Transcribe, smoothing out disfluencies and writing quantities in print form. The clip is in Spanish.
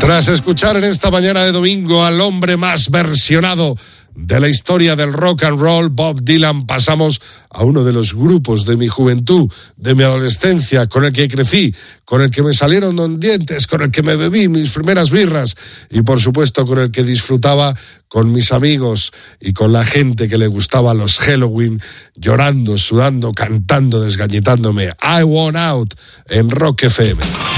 Tras escuchar en esta mañana de domingo al hombre más versionado de la historia del rock and roll, Bob Dylan, pasamos a uno de los grupos de mi juventud, de mi adolescencia, con el que crecí, con el que me salieron los dientes, con el que me bebí mis primeras birras y por supuesto con el que disfrutaba con mis amigos y con la gente que le gustaba los Halloween, llorando, sudando, cantando, desgañitándome. I Want Out en Rock FM.